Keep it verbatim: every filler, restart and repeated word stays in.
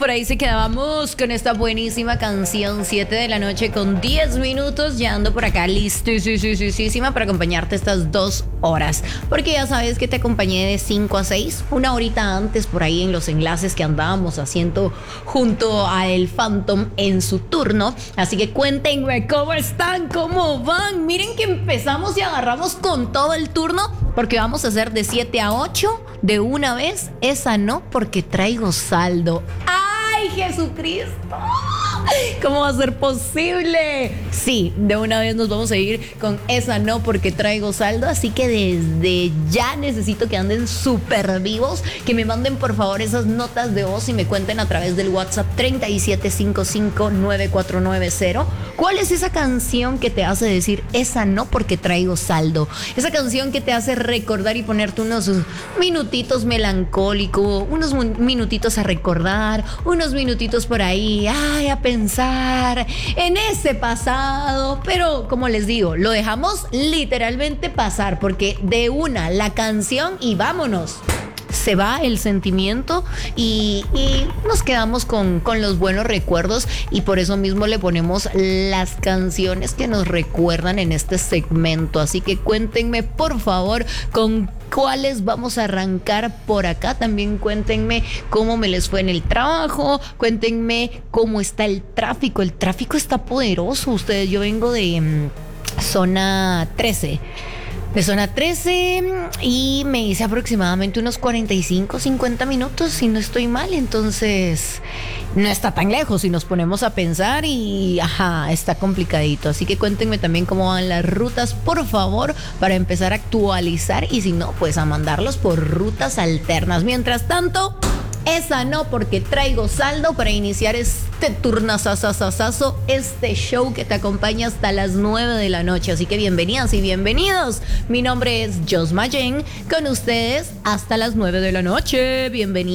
por ahí se quedábamos con esta buenísima canción, siete de la noche con diez minutos, ya ando por acá listísima para acompañarte estas dos horas, porque ya sabes que te acompañé de cinco a seis, una horita antes por ahí en los enlaces que andábamos haciendo junto a el Phantom en su turno, así que cuéntenme cómo están, cómo van, miren que empezamos y agarramos con todo el turno, porque vamos a hacer de siete a ocho de una vez, esa no, porque traigo saldo. ¡Ay, Jesucristo! ¿Cómo va a ser posible? Sí, de una vez nos vamos a ir con esa no porque traigo saldo, así que desde ya necesito que anden súper vivos, que me manden por favor esas notas de voz y me cuenten a través del WhatsApp treinta y siete cincuenta y cinco nueve cuatro nueve cero cuál es esa canción que te hace decir esa no porque traigo saldo, esa canción que te hace recordar y ponerte unos minutitos melancólicos, unos minutitos a recordar, unos minutitos por ahí, ay, a pensar en ese pasado, pero como les digo, lo dejamos literalmente pasar porque de una la canción y vámonos. Se va el sentimiento y, y nos quedamos con, con los buenos recuerdos y por eso mismo le ponemos las canciones que nos recuerdan en este segmento. Así que cuéntenme por favor con cuáles vamos a arrancar por acá. También cuéntenme cómo me les fue en el trabajo, cuéntenme cómo está el tráfico. El tráfico está poderoso. Ustedes, yo vengo de um, zona trece. De zona trece y me hice aproximadamente unos cuarenta y cinco, cincuenta minutos si no estoy mal, entonces no está tan lejos si nos ponemos a pensar y ajá, está complicadito, así que cuéntenme también cómo van las rutas por favor para empezar a actualizar y si no pues a mandarlos por rutas alternas. Mientras tanto, esa no porque traigo saldo para iniciar este turnazazazazazo, este show que te acompaña hasta las nueve de la noche. Así que bienvenidas y bienvenidos. Mi nombre es Josma Jen, con ustedes hasta las nueve de la noche. Bienvenidos.